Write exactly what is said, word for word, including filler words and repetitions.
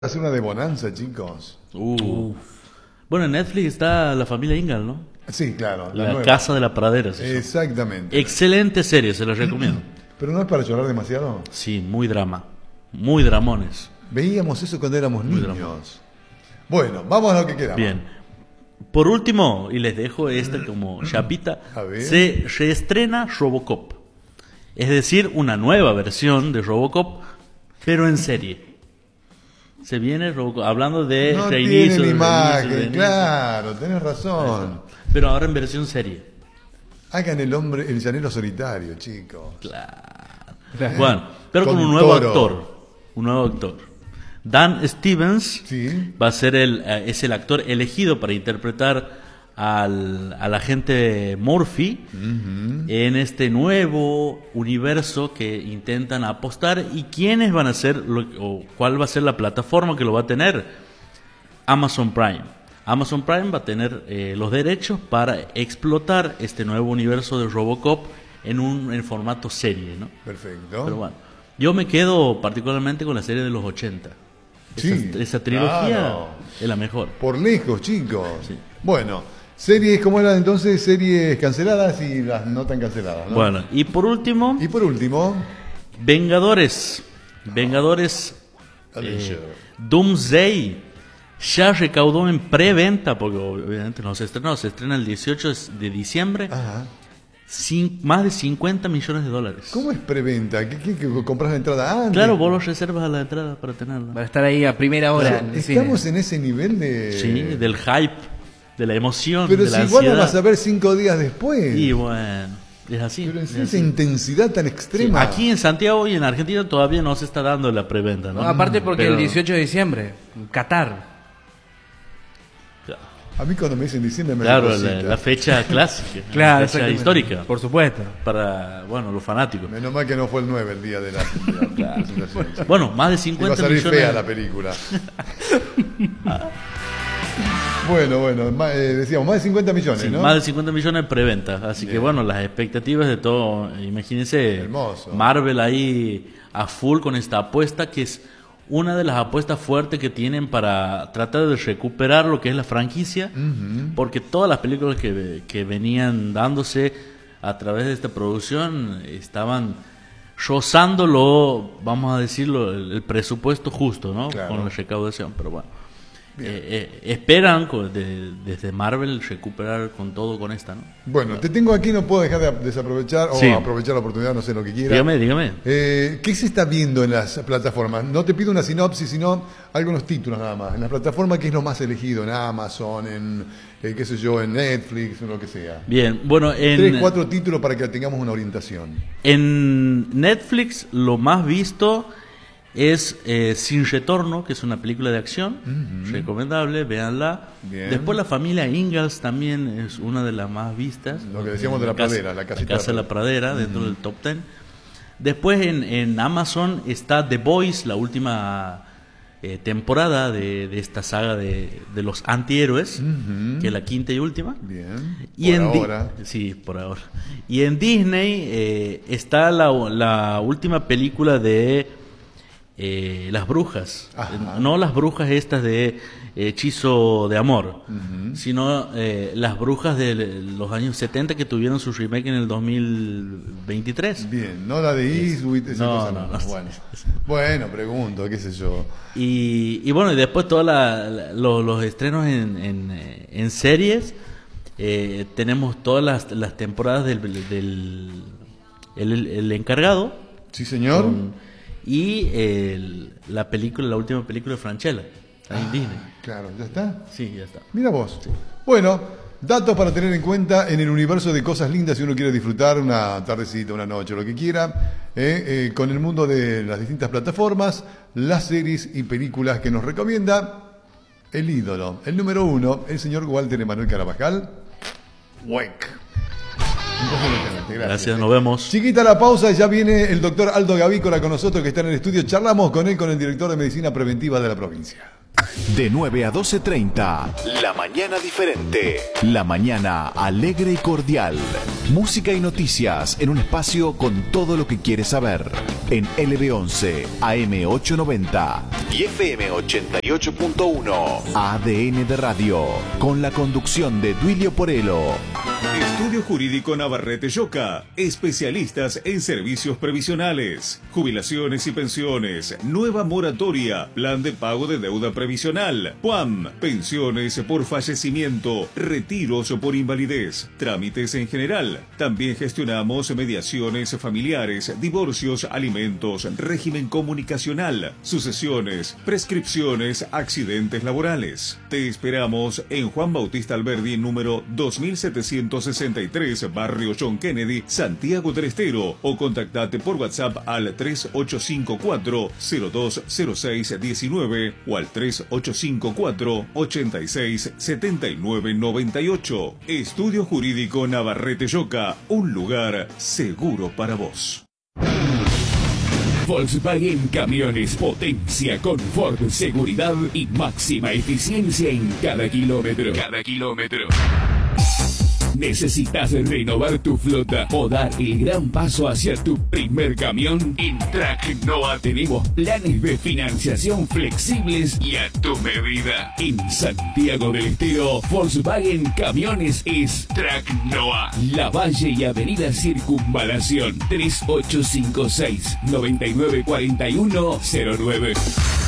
Hacer una de Bonanza, chicos. Uh. Bueno, en Netflix está La Familia Ingalls, ¿no? Sí, claro. La, nueva. Casa de la Pradera. ¿Sí? Exactamente. Excelente serie, se la recomiendo. Pero no es para llorar demasiado. Sí, muy drama. Muy dramones. Veíamos eso cuando éramos Muy niños. drama. Bueno, vamos a lo que queda. Bien. Por último, y les dejo esta como chapita, A ver. se reestrena Robocop. Es decir, una nueva versión de Robocop, pero en serie. Se viene Robocop, hablando de No reinicio, tiene de imagen, reinicio, de reinicio. claro, tenés razón. Pero ahora en versión serie. Hagan el hombre, el llanero solitario, chicos. Claro. Bueno, pero con, Con un nuevo Toro. actor. Un nuevo actor. Dan Stevens Sí. va a ser el, eh, es el actor elegido para interpretar al, al agente Murphy Ujú. en este nuevo universo que intentan apostar. ¿Y quiénes van a ser, lo- o cuál va a ser la plataforma que lo va a tener? Amazon Prime. Amazon Prime va a tener eh, los derechos para explotar este nuevo universo de Robocop en un en formato serie, ¿no? Perfecto. Pero bueno, yo me quedo particularmente con la serie de los ochenta. Sí, esa, esa trilogía claro. es la mejor. Por lejos, chicos. Sí. Bueno, series, ¿cómo eran entonces? Series canceladas y las no tan canceladas, ¿no? Bueno, y por último, Y por último, Vengadores. Vengadores Avengers. eh, Doomsday ya recaudó en preventa, porque obviamente no se estrenó, se estrena el dieciocho de diciembre, Ajá. cin- más de cincuenta millones de dólares. ¿Cómo es preventa? ¿Qué, qué, qué compras la entrada antes? Claro, vos los reservas a la entrada para tenerla. Para estar ahí a primera hora Claro, en el estamos cine. en ese nivel de... Sí, del hype, de la emoción, Pero de la si igual la ansiedad. vas a ver cinco días después. Y bueno, es así. Pero en es esa así. intensidad tan Sí, extrema. aquí en Santiago y en Argentina todavía no se está dando la preventa, ¿no? No, aparte porque Pero- el dieciocho de diciembre, Qatar. A mí cuando me dicen diciembre me Claro, da la, cosita. la fecha clásica, Claro, la fecha exactamente. histórica Por supuesto. para, bueno, los fanáticos. Menos mal que no fue el nueve el día de la, de la presentación. Bueno, más de Iba a cincuenta salir millones. fea la película. Bueno, bueno, ma- eh, decíamos, más de cincuenta millones, Sí, ¿no? más de cincuenta millones de preventa. Así que Bien. bueno, las expectativas de todo, imagínense, Hermoso. Marvel ahí a full con esta apuesta que es una de las apuestas fuertes que tienen para tratar de recuperar lo que es la franquicia, porque todas las películas que, que venían dándose a través de esta producción estaban rozándolo, vamos a decirlo, el, el presupuesto justo, ¿no? Claro. Con la recaudación, pero bueno. Bien. Eh, eh, esperan con- de- desde Marvel recuperar con todo con esta, ¿no? Bueno, te tengo aquí, no puedo dejar de desaprovechar o Sí. aprovechar la oportunidad, no sé lo que quiera. Dígame, dígame. Eh, ¿Qué se está viendo en las plataformas? No te pido una sinopsis, sino algunos títulos nada más. En las plataformas, ¿qué es lo más elegido? En Amazon, en, eh, qué sé yo, en Netflix, o lo que sea. Bien, bueno, Tres, en, cuatro títulos para que tengamos una orientación. en Netflix lo más visto es eh, Sin Retorno, que es una película de acción, recomendable, véanla. Bien. Después La Familia Ingalls también es una de las más vistas. Lo que decíamos de la casa- pradera, la casita casa de de la pradera, dentro del top ten. Después en, en Amazon está The Boys, la última eh, temporada de, de esta saga de, de los antihéroes, que es la quinta y última. Bien. Y Por en Di- ahora. sí, por ahora. Y en Disney eh, está la, la última película de eh, Las Brujas. Ajá. Eh, No las brujas estas de Hechizo de Amor, sino eh, las brujas de los años setenta que tuvieron su remake en el dos mil veintitrés. Bien, no la de Eastwood, esa No, cosa no, no. Bueno. bueno, pregunto, qué sé yo. Y, y bueno, y después todos los, los estrenos en, en, eh, en series. Eh, tenemos todas las, las temporadas del, del el, el encargado Sí, señor. con- y el- la película, la última película de Franchella, está en Disney. Claro, ¿ya está? Sí, ya está. Mira vos. Bueno, datos para tener en cuenta en el universo de cosas lindas si uno quiere disfrutar una tardecita, una noche, lo que quiera, eh, eh, con el mundo de las distintas plataformas, las series y películas que nos recomienda el ídolo, el número uno, el señor Walter Emanuel Carabajal. Weck. Impresionante, gracias. Gracias, nos vemos. Chiquita la pausa, ya viene el doctor Aldo Gavícola con nosotros que está en el estudio. Charlamos con él, con el director de Medicina Preventiva de la provincia. De nueve a doce treinta, La Mañana Diferente. La mañana alegre y cordial. Música y noticias en un espacio con todo lo que quieres saber. En L B once, A M ochocientos noventa y F M ochenta y ocho punto uno. A D N de Radio. Con la conducción de Duilio Porello. Estudio Jurídico Navarrete Yoca. Especialistas en servicios previsionales, jubilaciones y pensiones, nueva moratoria, plan de pago de deuda previsional, P U A M, pensiones por fallecimiento, retiros por invalidez, trámites en general. También gestionamos mediaciones familiares, divorcios, alimentos, régimen comunicacional, sucesiones, prescripciones, accidentes laborales. Te esperamos en Juan Bautista Alberdi, número dos mil setecientos sesenta y tres, Barrio John Kennedy, Santiago del Estero, o contactate por WhatsApp al tres ocho cinco cuatro, cero dos cero seis uno nueve o al tres ocho cinco cuatro, ochenta y seis, setenta y nueve noventa y ocho. Estudio Jurídico Navarrete Yoca, un lugar seguro para vos. Volkswagen Camiones, potencia, confort, seguridad y máxima eficiencia en cada kilómetro. Cada kilómetro. ¿Necesitas renovar tu flota o dar el gran paso hacia tu primer camión? En Tracnoa tenemos planes de financiación flexibles y a tu medida. En Santiago del Estero, Volkswagen Camiones es Tracnoa. La Valle y Avenida Circunvalación, tres ocho cinco seis, nueve nueve cuatro uno cero nueve.